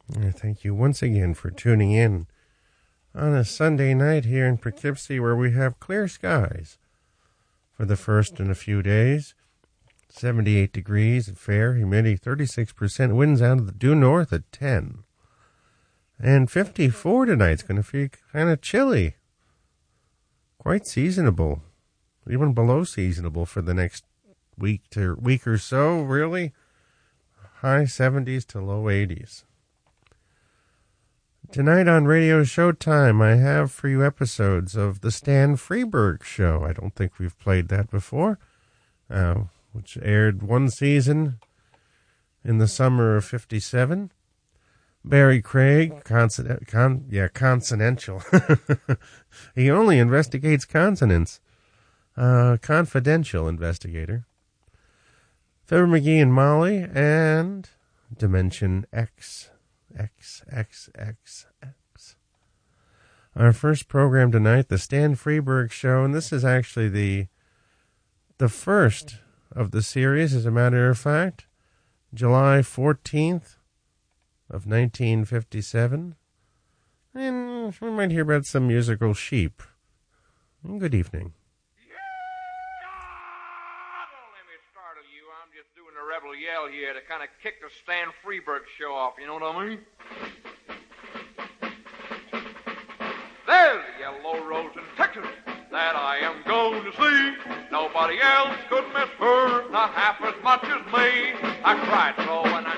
Thank you once again for tuning in on a Sunday night here in Poughkeepsie, where we have clear skies for the first in a few days. 78 degrees and fair, humidity 36%, winds out of the due north at 10. And 54 tonight's going to feel kind of chilly. Quite seasonable, even below seasonable for the next week or so, really. High 70s to low 80s. Tonight on Radio Showtime, I have for you episodes of The Stan Freberg Show. I don't think we've played that before, which aired one season in the summer of 57. Barry Craig, consonantial. He only investigates consonants. Confidential investigator. Fibber McGee and Molly, and Dimension X. Our first program tonight, The Stan Freberg Show, and this is actually the first of the series, as a matter of fact. July 14th of 1957. And we might hear about some musical sheep. Good evening. Rebel yell here to kind of kick the Stan Freberg Show off, you know what I mean? There's the yellow rose in Texas that I am going to see. Nobody else could miss her, not half as much as me. I cried so when